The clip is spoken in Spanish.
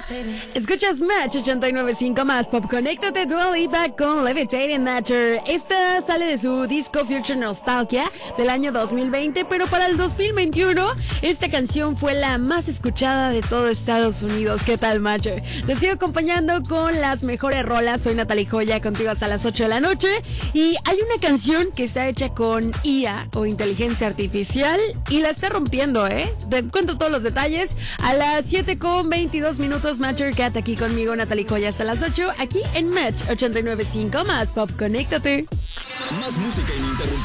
Escuchas Match 89.5 más Pop. Conéctate Dua Lipa con Levitating Matter. Esta sale de su disco Future Nostalgia del año 2020, pero para el 2021 esta canción fue la más escuchada de todo Estados Unidos. ¿Qué tal, Match? Te sigo acompañando con las mejores rolas. Soy Natalie Joya, contigo hasta las 8 de la noche. Y hay una canción que está hecha con IA o inteligencia artificial y la está rompiendo, ¿eh? Te cuento todos los detalles a las 7:22 minutos. Matcher, quédate aquí conmigo, Natalie Joya, hasta las 8, aquí en Match 89.5 más Pop. Conéctate. Más música ininterrumpida.